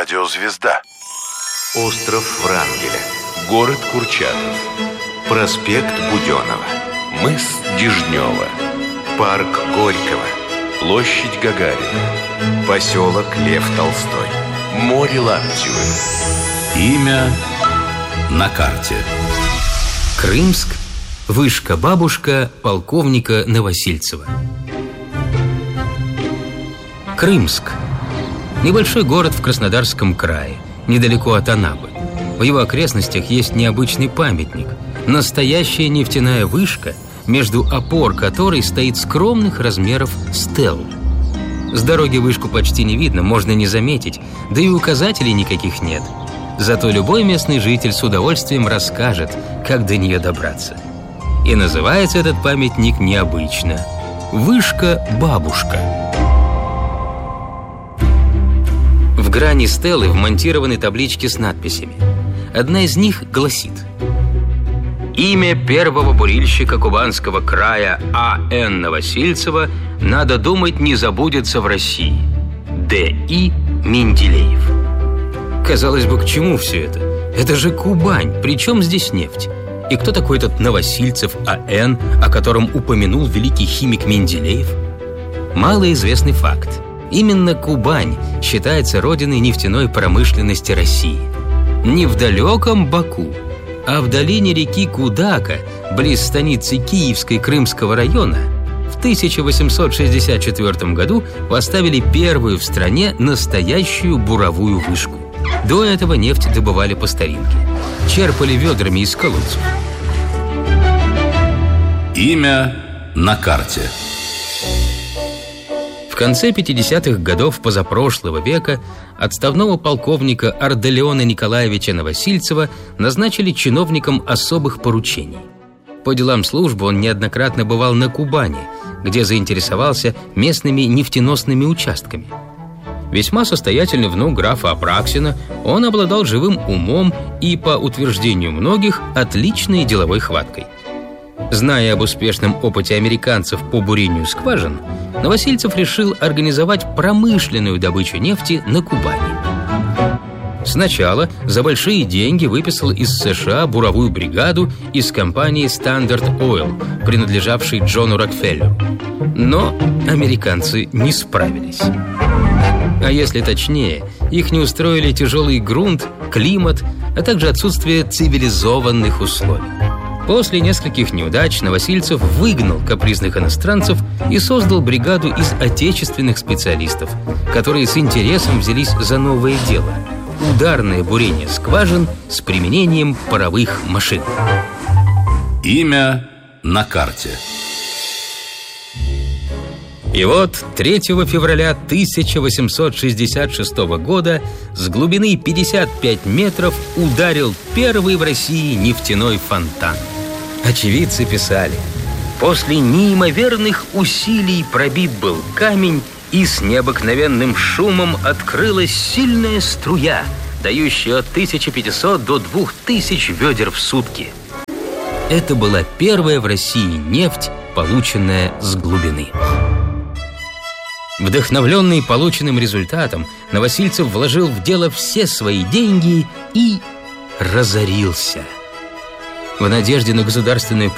Радиозвезда. Остров Врангеля. Город Курчатов. Проспект Буденова. Мыс Дежнева. Парк Горького. Площадь Гагарина. Поселок Лев Толстой. Море Лаптевы. Имя на карте. Крымск. Вышка-бабушка полковника Новосильцева. Крымск. Небольшой город в Краснодарском крае, недалеко от Анапы. В его окрестностях есть необычный памятник. Настоящая нефтяная вышка, между опор которой стоит скромных размеров стелла. С дороги вышку почти не видно, можно не заметить, да и указателей никаких нет. Зато любой местный житель с удовольствием расскажет, как до нее добраться. И называется этот памятник необычно – Вышка-бабушка. В грани стелы вмонтированы таблички с надписями. Одна из них гласит: имя первого бурильщика Кубанского края А.Н. Новосильцева, надо думать, не забудется в России. Д.И. Менделеев. Казалось бы, к чему все это? Это же Кубань, причем здесь нефть? И кто такой этот Новосильцев А.Н., о котором упомянул великий химик Менделеев? Малоизвестный факт. Именно Кубань считается родиной нефтяной промышленности России. Не в далеком Баку, а в долине реки Кудака, близ станицы Киевской Крымского района, в 1864 году поставили первую в стране настоящую буровую вышку. До этого нефть добывали по старинке. Черпали ведрами из колодцев. Имя на карте. В конце 50-х годов позапрошлого века отставного полковника Арделеона Николаевича Новосильцева назначили чиновником особых поручений. По делам службы он неоднократно бывал на Кубани, где заинтересовался местными нефтеносными участками. Весьма состоятельный внук графа Апраксина, он обладал живым умом и, по утверждению многих, отличной деловой хваткой. Зная об успешном опыте американцев по бурению скважин, Новосильцев решил организовать промышленную добычу нефти на Кубани. Сначала за большие деньги выписал из США буровую бригаду из компании Standard Oil, принадлежавшей Джону Рокфеллеру. Но американцы не справились. А если точнее, их не устроили тяжелый грунт, климат, а также отсутствие цивилизованных условий. После нескольких неудач Новосильцев выгнал капризных иностранцев и создал бригаду из отечественных специалистов, которые с интересом взялись за новое дело – ударное бурение скважин с применением паровых машин. Имя на карте. И вот 3 февраля 1866 года с глубины 55 метров ударил первый в России нефтяной фонтан. Очевидцы писали: после неимоверных усилий пробит был камень, и с необыкновенным шумом открылась сильная струя, дающая от 1500 до 2000 ведер в сутки. Это была первая в России нефть, полученная с глубины. Вдохновленный полученным результатом, Новосильцев вложил в дело все свои деньги и разорился. В надежде на государственную